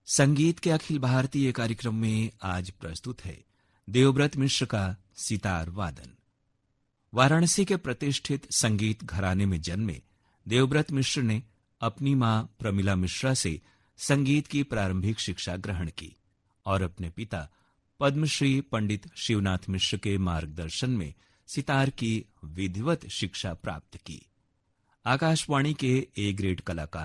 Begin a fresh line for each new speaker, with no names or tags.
संगीत के अखिल भारतीय कार्यक्रम में आज प्रस्तुत है देवव्रत मिश्र का सितार वादन। वाराणसी के प्रतिष्ठित संगीत घराने में जन्मे देवव्रत मिश्र ने अपनी मां प्रमिला मिश्रा से संगीत की प्रारंभिक शिक्षा ग्रहण की और अपने पिता पद्मश्री पंडित शिवनाथ मिश्र के मार्गदर्शन में सितार की विधिवत शिक्षा प्राप्त की। आकाशवाणी के ए ग्रेड कलाकार